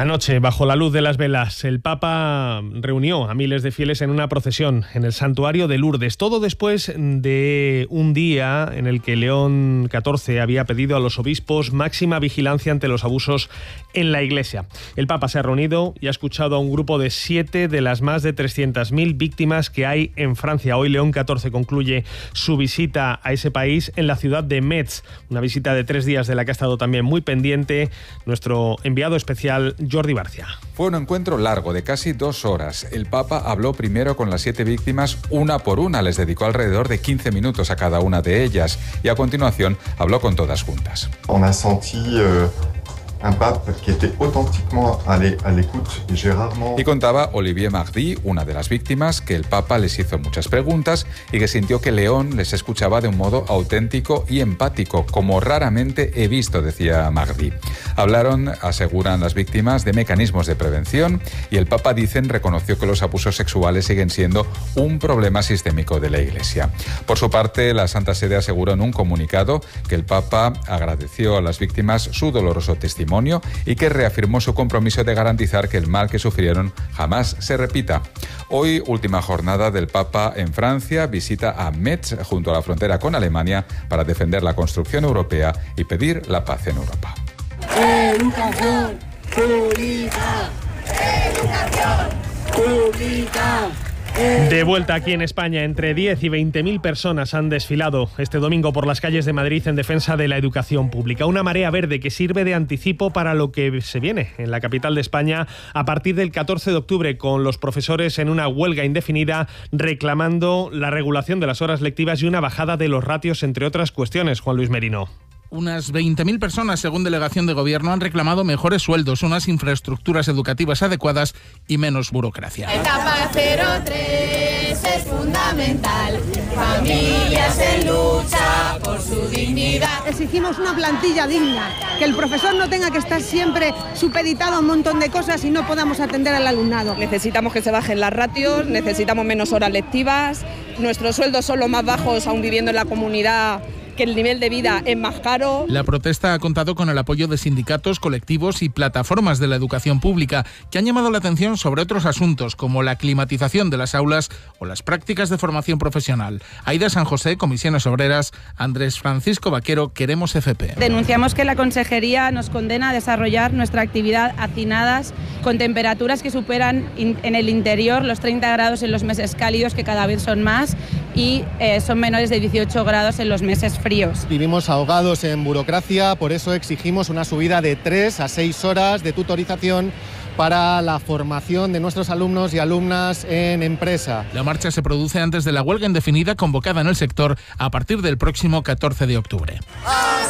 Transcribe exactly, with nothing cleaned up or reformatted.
Anoche, bajo la luz de las velas, el Papa reunió a miles de fieles en una procesión en el santuario de Lourdes. Todo después de un día en el que León catorce había pedido a los obispos máxima vigilancia ante los abusos en la Iglesia. El Papa se ha reunido y ha escuchado a un grupo de siete de las más de trescientas mil víctimas que hay en Francia. Hoy León catorce concluye su visita a ese país en la ciudad de Metz. Una visita de tres días de la que ha estado también muy pendiente nuestro enviado especial Jordi Barcia. Fue un encuentro largo de casi dos horas. El Papa habló primero con las siete víctimas una por una. Les dedicó alrededor de quince minutos a cada una de ellas y a continuación habló con todas juntas. On a senti, euh... un pape que était authentiquement à l'écoute y j'ai rarement... Y contaba Olivier Mardy, una de las víctimas, que el Papa les hizo muchas preguntas y que sintió que León les escuchaba de un modo auténtico y empático, como raramente he visto, decía Mardy. Hablaron, aseguran las víctimas, de mecanismos de prevención y el Papa, dicen, reconoció que los abusos sexuales siguen siendo un problema sistémico de la Iglesia. Por su parte, la Santa Sede aseguró en un comunicado que el Papa agradeció a las víctimas su doloroso testimonio y que reafirmó su compromiso de garantizar que el mal que sufrieron jamás se repita. Hoy, última jornada del Papa en Francia, visita a Metz, junto a la frontera con Alemania, para defender la construcción europea y pedir la paz en Europa. Educación pública. Educación pública. De vuelta aquí en España, entre diez y veinte mil personas han desfilado este domingo por las calles de Madrid en defensa de la educación pública. Una marea verde que sirve de anticipo para lo que se viene en la capital de España a partir del catorce de octubre, con los profesores en una huelga indefinida reclamando la regulación de las horas lectivas y una bajada de los ratios, entre otras cuestiones. Juan Luis Merino. Unas veinte mil personas, según delegación de gobierno, han reclamado mejores sueldos, unas infraestructuras educativas adecuadas y menos burocracia. Etapa cero tres es fundamental. Familias en lucha por su dignidad. Exigimos una plantilla digna, que el profesor no tenga que estar siempre supeditado a un montón de cosas y no podamos atender al alumnado. Necesitamos que se bajen las ratios, necesitamos menos horas lectivas, nuestros sueldos son los más bajos aún viviendo en la comunidad, que el nivel de vida es más caro. La protesta ha contado con el apoyo de sindicatos, colectivos y plataformas de la educación pública, que han llamado la atención sobre otros asuntos, como la climatización de las aulas o las prácticas de formación profesional. Aida San José, Comisiones Obreras; Andrés Francisco Vaquero, Queremos F P. Denunciamos que la Consejería nos condena a desarrollar nuestra actividad hacinadas, con temperaturas que superan in, en el interior los treinta grados en los meses cálidos, que cada vez son más, y eh, son menores de dieciocho grados en los meses fríos. Vivimos ahogados en burocracia, por eso exigimos una subida de tres a seis horas de tutorización para la formación de nuestros alumnos y alumnas en empresa. La marcha se produce antes de la huelga indefinida convocada en el sector a partir del próximo catorce de octubre.